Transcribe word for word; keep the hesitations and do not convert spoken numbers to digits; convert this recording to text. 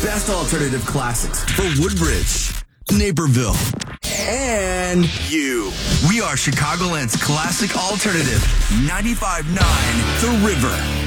best alternative classics for Woodbridge, Naperville, and you. We are Chicagoland's classic alternative, ninety-five point nine The River.